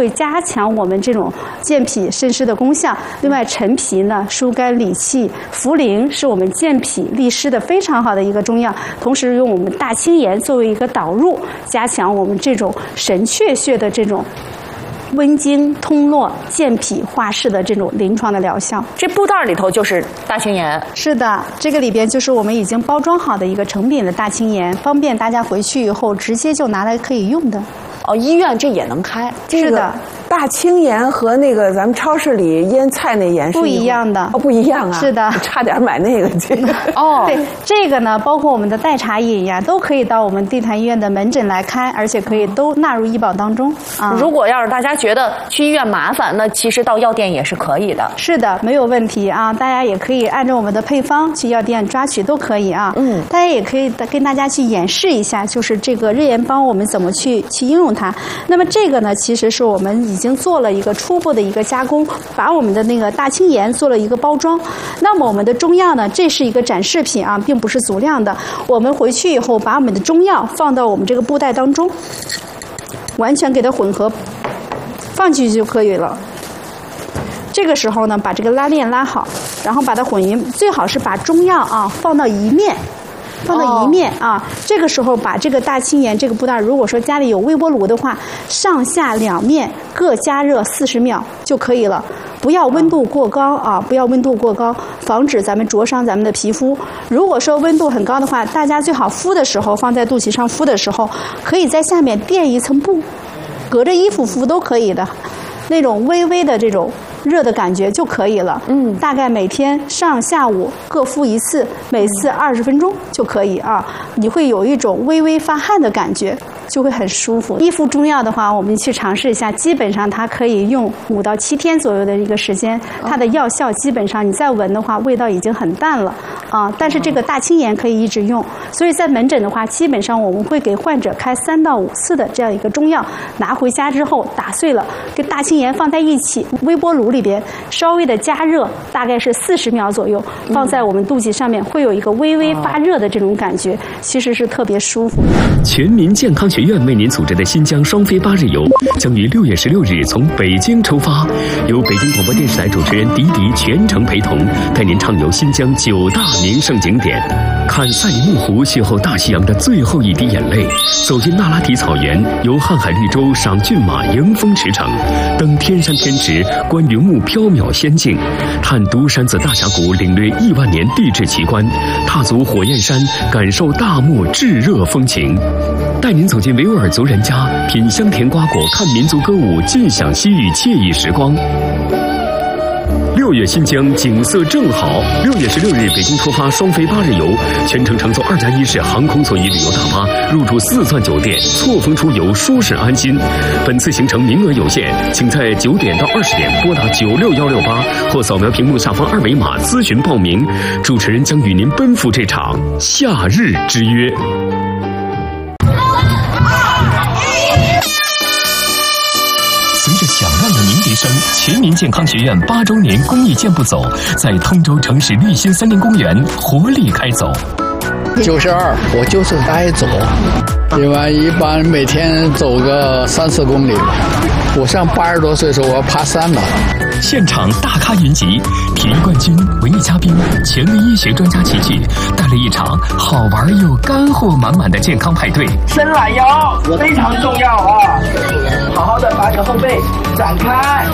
会加强我们这种健脾渗湿的功效。另外，陈皮呢疏肝理气，茯苓是我们健脾利湿的非常好的一个中药。同时，用我们大青盐作为一个导入，加强我们这种神阙穴的这种温经通络、健脾化湿的这种临床的疗效。 这布袋里头就是大青盐。 是的，这个里边就是我们已经包装好的一个成品的大青盐，方便大家回去以后直接就拿来可以用的。 哦，医院这也能开？ 是的。 大青盐和那个咱们超市里腌菜那盐是不一样的。 哦，不一样啊。 是的， 差点买那个去。 哦，对，这个呢，包括我们的代茶饮呀，都可以到我们地坛医院的门诊来开，而且可以都纳入医保当中啊。 如果要是大家觉得去医院麻烦，那其实到药店也是可以的。 是的，没有问题啊，大家也可以按照我们的配方去药店抓取都可以啊。大家也可以跟大家去演示一下，就是这个日盐帮我们怎么去应用它。那么这个呢，其实是我们已经做了一个初步的一个加工，把我们的那个大青盐做了一个包装。那么我们的中药呢，这是一个展示品啊，并不是足量的。我们回去以后，把我们的中药放到我们这个布袋当中，完全给它混合放进去就可以了。这个时候呢，把这个拉链拉好，然后把它混匀，最好是把中药啊放到一面。啊，这个时候把这个大青盐这个布袋，如果说家里有微波炉的话，上下两面各加热40秒就可以了。不要温度过高啊，不要温度过高，防止咱们灼伤咱们的皮肤。如果说温度很高的话，大家最好敷的时候放在肚脐上敷的时候，可以在下面垫一层布，隔着衣服敷都可以的，那种微微的这种热的感觉就可以了。大概每天上下午各敷一次，每次20分钟就可以啊。你会有一种微微发汗的感觉，就会很舒服。一服中药的话，我们去尝试一下，基本上它可以用5到7天左右的一个时间，它的药效基本上你再闻的话，味道已经很淡了啊。但是这个大青盐可以一直用，所以在门诊的话，基本上我们会给患者开3到5次的这样一个中药，拿回家之后打碎了，跟大青盐放在一起，微波炉里边稍微的加热，大概是40秒左右，放在我们肚脐上面，会有一个微微发热的这种感觉，其实是特别舒服的。 全民健康学院为您组织的新疆双飞8日游将于6月16日从北京出发，由北京广播电视台主持人迪迪全程陪同，带您畅游新疆9大名胜景点，看赛里木湖邂逅大西洋的最后一滴眼泪，走进那拉提草原，游瀚海绿洲赏骏马迎风驰骋，登天山天池观云雾缥缈仙境，探独山子大峡谷领略亿万年地质奇观，踏足火焰山感受大漠炙热风情，带您走进维吾尔族人家，品香甜瓜果，看民族歌舞，尽享西域惬意时光。6月新疆景色正好，6月16日北京出发双飞8日游，全程乘坐2+1式航空座椅旅游大巴，入住4钻酒店，错峰出游，舒适安心。本次行程名额有限，请在9点到20点拨打96168或扫描屏幕下方2维码咨询报名。主持人将与您奔赴这场夏日之约。随着响亮的鸣笛声，全民健康学院8周年公益健步走在通州城市绿心森林公园活力开走。 92，我就是爱走，一般每天走个3-4公里吧。我上80多岁的时候，我爬山了。 现场大咖云集，体育冠军、文艺嘉宾、权威医学专家齐聚，带来一场好玩又干货满满的健康派对。 伸懒腰非常重要啊！好好的把你的后背展开。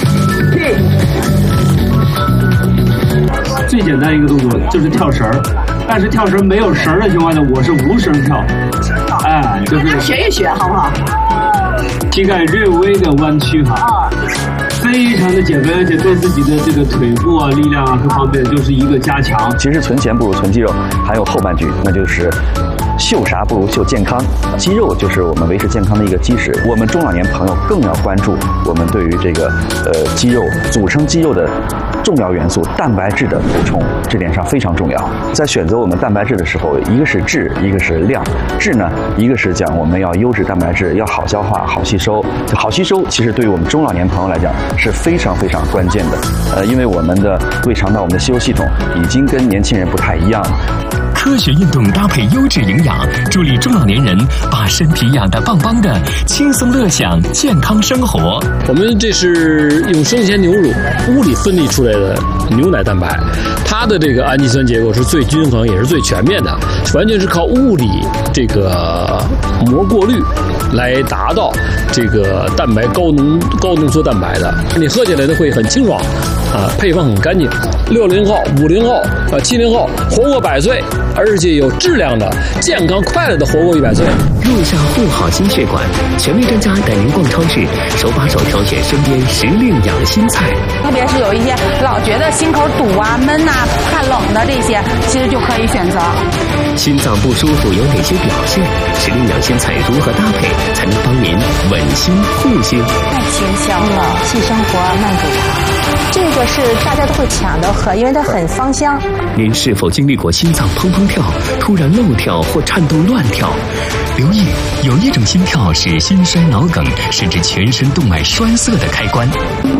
最简单一个动作就是跳绳儿，但是跳绳没有绳的情况下，我是无绳跳。就是学一学好不好？ 膝盖略微的弯曲哈，非常的简单，而且对自己的这个腿部啊、力量啊各方面就是一个加强。 其实存钱不如存肌肉，还有后半句，那就是秀啥不如秀健康。肌肉就是我们维持健康的一个基石。我们中老年朋友更要关注我们对于这个肌肉组成肌肉的重要元素蛋白质的补充，这点上非常重要。在选择我们蛋白质的时候，一个是质，一个是量。质呢，一个是讲我们要优质蛋白质，要好消化、好吸收。好吸收其实对于我们中老年朋友来讲是非常非常关键的。因为我们的胃肠道、我们的吸收系统已经跟年轻人不太一样了。 科学运动搭配优质营养，助力中老年人把身体养得棒棒的，轻松乐享健康生活。 我们这是用生鲜牛乳物理分离出来的牛奶蛋白，它的这个氨基酸结构是最均衡也是最全面的，完全是靠物理这个膜过滤来达到这个蛋白高浓缩蛋白的。你喝起来呢会很清爽啊，配方很干净。60后、50后、70后活过100岁，而且有质量的、健康快乐的活过100岁。 入下护好心血管，权威专家带您逛超市，手把手挑选身边时令养心菜。 特别是有一些老觉得心口堵啊、闷呐、怕冷的这些，其实就可以选择。 心脏不舒服有哪些表现？时令养心菜如何搭配才能帮您稳心护心？ 太清香了，细生活慢煮茶，这个是大家都会抢着喝，因为它很芳香。 您是否经历过心脏砰砰跳、突然漏跳或颤动乱跳？留意，有一种心跳是心衰脑梗，甚至全身动脉栓塞的开关。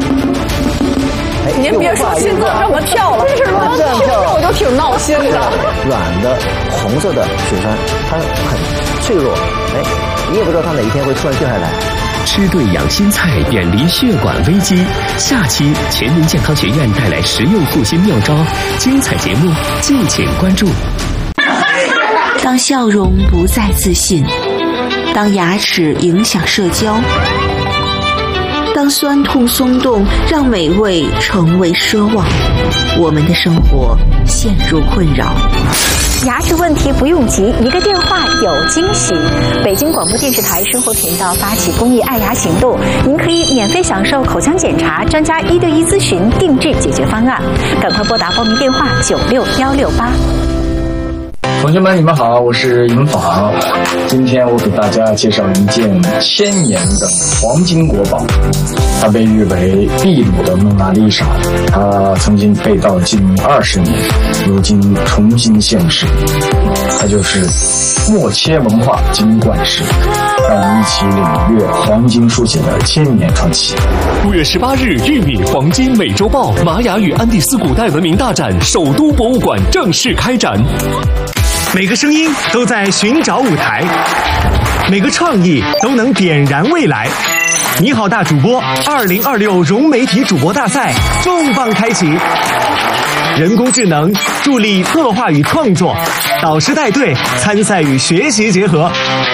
您别说心脏这么跳了，是吗？听着我就挺闹心的。 软的红色的血栓，它很脆弱，你也不知道它哪一天会突然掉下来。 吃对养心菜，远离血管危机。下期全民健康学院带来实用护心妙招，精彩节目敬请关注。 当笑容不再自信，当牙齿影响社交，当酸痛松动让美味成为奢望，我们的生活陷入困扰。 牙齿问题不用急，一个电话有惊喜。北京广播电视台生活频道发起公益爱牙行动，您可以免费享受口腔检查、专家1对1咨询、定制解决方案。赶快拨打报名电话96168。 同学们，你们好，我是尹昉。今天我给大家介绍一件1000年的黄金国宝，它被誉为秘鲁的蒙娜丽莎。它曾经被盗禁20年，如今重新现世。它就是默切文化金冠石。让我们一起领略黄金书写的1000年传奇。 5月18日，玉米黄金美洲豹玛雅与安第斯古代文明大展首都博物馆正式开展。 每个声音都在寻找舞台，每个创意都能点燃未来。你好大主播2026融媒体主播大赛重磅开启，人工智能助力策划与创作，导师带队参赛与学习结合。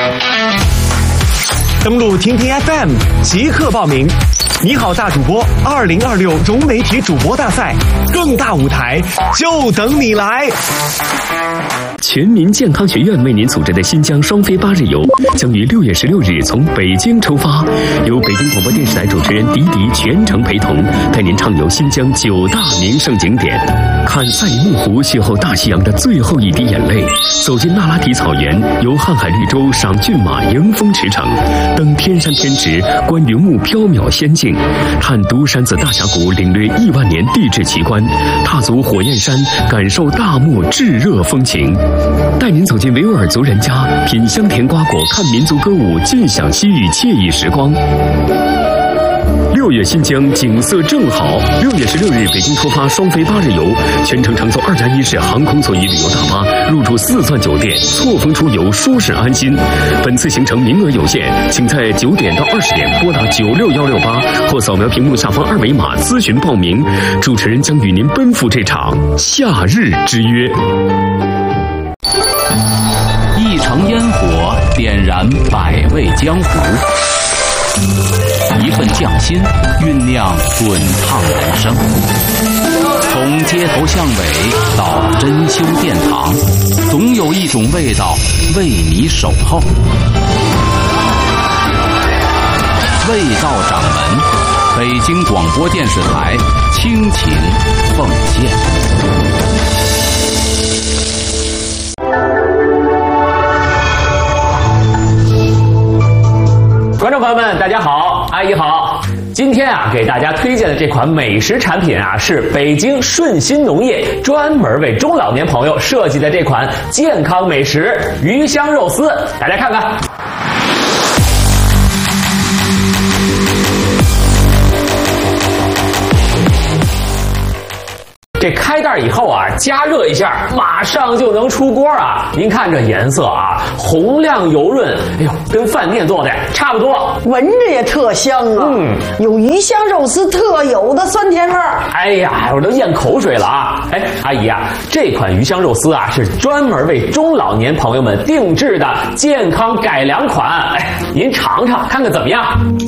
登录听听 FM 即刻报名。你好大主播2026融媒体主播大赛，更大舞台就等你来。 全民健康学院为您组织的新疆双飞8日游将于6月16日从北京出发，由北京广播电视台主持人迪迪全程陪同，带您畅游新疆9大名胜景点，看赛里木湖邂逅大西洋的最后一滴眼泪，走进那拉提草原，游瀚海绿洲赏骏马迎风驰骋，登天山天池观云雾缥缈仙境，探独山子大峡谷领略1万年地质奇观，踏足火焰山感受大漠炙热风情，带您走进维吾尔族人家，品香甜瓜果，看民族歌舞，尽享西域惬意时光。6月新疆景色正好，6月16日北京出发双飞8日游，全程乘坐2+1式航空座椅旅游大巴，入住4钻酒店，错峰出游，舒适安心。本次行程名额有限，请在9点到20点拨打96168或扫描屏幕下方2维码咨询报名。主持人将与您奔赴这场夏日之约。 一城烟火点燃百味江湖，一份匠心酝酿滚烫人生。从街头巷尾到珍馐殿堂，总有一种味道为你守候。味道掌门，北京广播电视台倾情奉献。 观众朋友们，大家好，阿姨好。今天给大家推荐的这款美食产品是北京顺心农业专门为中老年朋友设计的这款健康美食鱼香肉丝，大家看看。 这开袋以后啊，加热一下，马上就能出锅啊！您看这颜色啊，红亮油润，哎呦，跟饭店做的差不多， 闻着也特香啊！有鱼香肉丝特有的酸甜味儿。 哎呀，我都咽口水了啊！哎，阿姨啊，这款鱼香肉丝啊是专门为中老年朋友们定制的健康改良款，哎，您尝尝看看怎么样？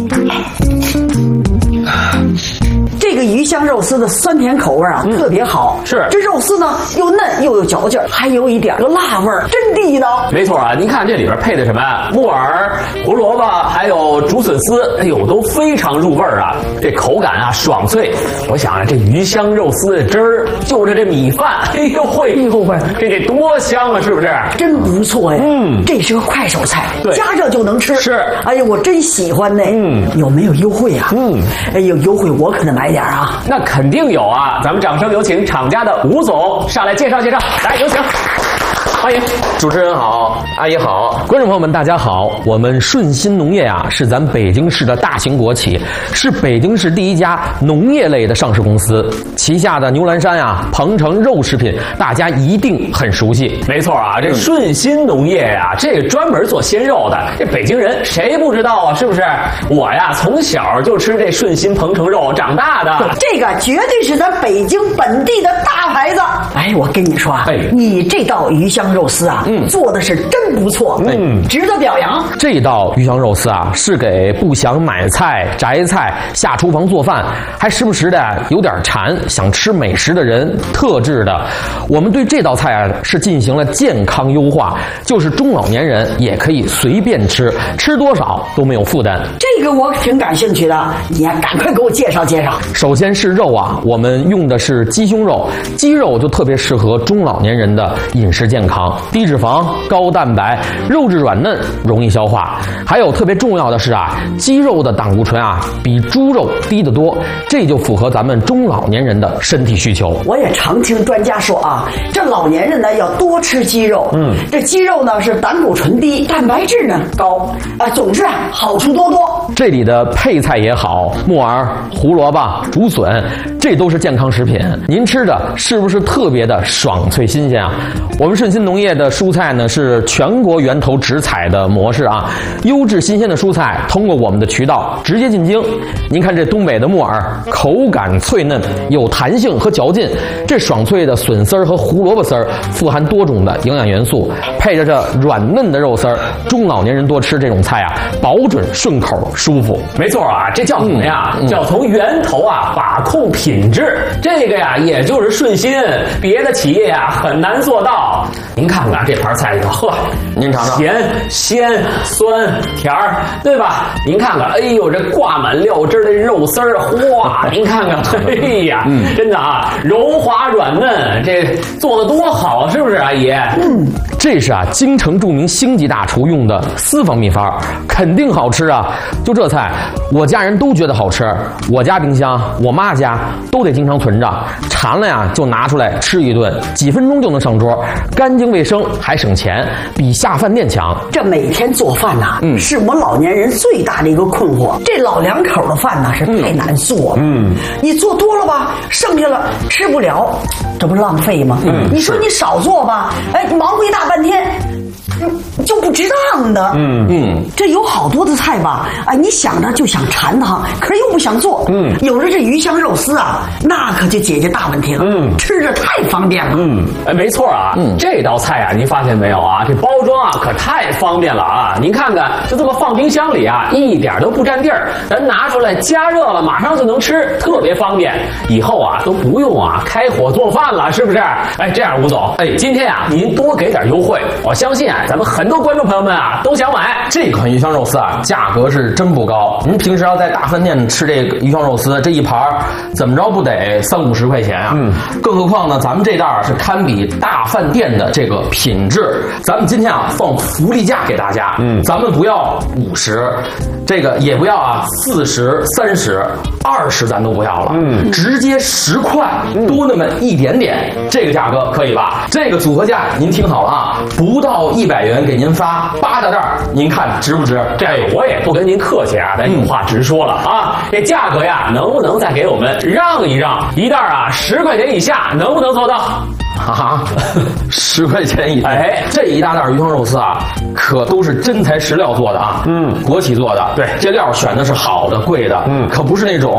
这个鱼香肉丝的酸甜口味啊，特别好。 是这肉丝呢又嫩又有嚼劲儿，还有一点个辣味儿，真地道。 没错啊，您看这里边配的什么木耳、胡萝卜，还有竹笋丝，哎呦，都非常入味儿啊。这口感啊爽脆。我想啊，这鱼香肉丝的汁儿就着这米饭，哎呦喂，这得多香啊，是不是？ 真不错呀。这是个快手菜， 对， 加热就能吃。 是， 哎呀，我真喜欢呢。有没有优惠啊？哎呦，优惠我可得买点啊。 那肯定有啊！咱们掌声有请厂家的吴总上来介绍介绍，来有请。欢迎主持人好，阿姨好，观众朋友们大家好。我们顺鑫农业啊是咱北京市的大型国企，是北京市第一家农业类的上市公司，旗下的牛栏山啊、鹏程肉食品大家一定很熟悉。 没错啊，这顺鑫农业呀，这个专门做鲜肉的，这北京人谁不知道啊？是不是？我呀从小就吃这顺鑫鹏程肉长大的， 这个绝对是咱北京本地的大牌子。哎，我跟你说啊，你这道鱼香肉丝啊，做的是真不错，值得表扬。 这道鱼香肉丝啊，是给不想买菜、摘菜、下厨房做饭，还时不时的有点馋、想吃美食的人特制的。我们对这道菜啊是进行了健康优化，就是中老年人也可以随便吃，吃多少都没有负担。 这个我挺感兴趣的，你呀赶快给我介绍介绍。 首先是肉啊，我们用的是鸡胸肉，鸡肉就特别适合中老年人的饮食健康，低脂肪、高蛋白，肉质软嫩，容易消化。还有特别重要的是啊，鸡肉的胆固醇啊比猪肉低得多，这就符合咱们中老年人的身体需求。 我也常听专家说啊，这老年人呢要多吃鸡肉，这鸡肉呢是胆固醇低，蛋白质呢高，总之啊好处多多。 这里的配菜也好，木耳、胡萝卜、竹笋，这都是健康食品。您吃着是不是特别的爽脆新鲜啊？我们顺鑫农业的蔬菜呢是全国源头直采的模式啊，优质新鲜的蔬菜通过我们的渠道直接进京。您看这东北的木耳，口感脆嫩，有弹性和嚼劲；这爽脆的笋丝儿和胡萝卜丝儿富含多种的营养元素，配着这软嫩的肉丝儿，中老年人多吃这种菜啊，保准顺口舒服。 没错啊，这叫什么呀？叫从源头啊把控品质。这个呀，也就是顺鑫，别的企业啊很难做到。您看看这盘菜里头，呵， 您尝尝， 甜、鲜、酸、甜儿，对吧？您看看，哎呦，这挂满料汁的肉丝儿，哇，您看看，哎呀，真的啊，柔滑软嫩，这做的多好，是不是，阿姨？ 这是啊，京城著名星级大厨用的私房秘方，肯定好吃啊！就这菜，我家人都觉得好吃。我家冰箱，我妈家都得经常存着，馋了呀就拿出来吃一顿，几分钟就能上桌，干净卫生还省钱，比下饭店强。 这每天做饭呐，是我们老年人最大的一个困惑。这老两口的饭呐是太难做了，你做多了吧，剩下了吃不了，这不是浪费吗？你说你少做吧，哎，你忙活一大半天。就不值当的，这有好多的菜吧，哎，你想着就想馋它，可是又不想做，有了这鱼香肉丝啊，那可就解决大问题了，吃着太方便了， 哎，没错啊，这道菜啊，您发现没有啊？这包装啊可太方便了啊！您看看，就这么放冰箱里啊，一点都不占地儿，咱拿出来加热了，马上就能吃，特别方便。以后啊都不用啊开火做饭了，是不是？哎，这样吴总，哎，今天啊您多给点优惠，我相信啊。咱们很多观众朋友们啊都想买这款鱼香肉丝啊，价格是真不高。您平时要在大饭店吃这个鱼香肉丝，这一盘怎么着不得30-50块钱啊？更何况呢，咱们这袋是堪比大饭店的这个品质。咱们今天啊放福利价给大家，咱们不要50，这个也不要啊40、30、20，咱都不要了，直接10块，多那么一点点，这个价格可以吧？这个组合价您听好了啊，不到100 100元给您发8大袋，您看值不值？ 我也不跟您客气啊，咱有话直说了啊，这价格呀，能不能再给我们让一让？一袋啊10块钱以下，能不能做到？ 啊，10块钱一袋，哎，这一大袋鱼香肉丝啊，可都是真材实料做的啊，国企做的，对，这料选的是好的、贵的，可不是那种